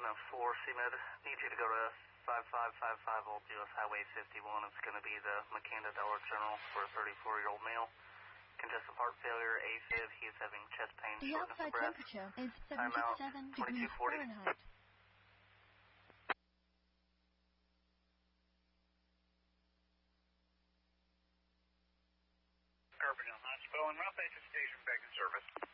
Laguna 4, CMed. Need you to go to 5555 Old US Highway 51. It's going to be the McKenna Dollar General for a 34-year-old male. Congestive heart failure, AFib. He is having chest pain, The shortness of outside breath. temperature is Time out, 77 degrees 2240. Fahrenheit. Carbon Hill Hospital and Ralph Station back in service.